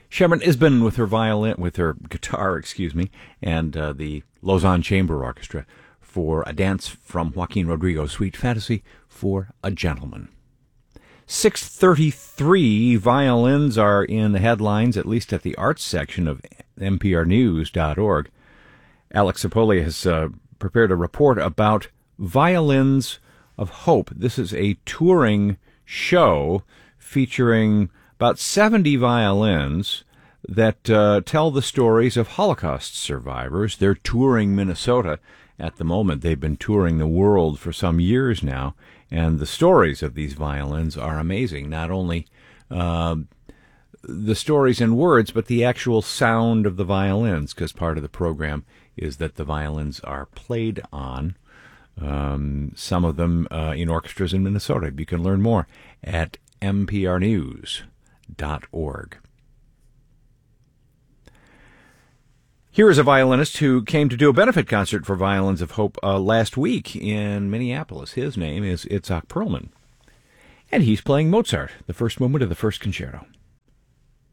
Sharon Isbin with her guitar, and the Lausanne Chamber Orchestra for a dance from Joaquin Rodrigo's Sweet Fantasy for a Gentleman. 6:33 violins are in the headlines, at least at the arts section of mprnews.org. Alex Sapoli has prepared a report about Violins of Hope. This is a touring show featuring about 70 violins that tell the stories of Holocaust survivors. They're touring Minnesota at the moment. They've been touring the world for some years now, and the stories of these violins are amazing. Not only the stories in words, but the actual sound of the violins, because part of the program is that the violins are played on, some of them in orchestras in Minnesota. You can learn more at mprnews.org. Here is a violinist who came to do a benefit concert for Violins of Hope last week in Minneapolis. His name is Itzhak Perlman, and he's playing Mozart, the first movement of the first concerto.